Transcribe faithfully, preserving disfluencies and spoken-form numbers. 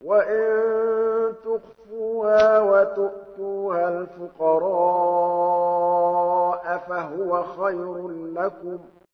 وَإِن تُخْفُوهَا وَتُؤْتُوهَا الْفُقَرَاءَ فَهُوَ خَيْرٌ لَّكُمْ ۖ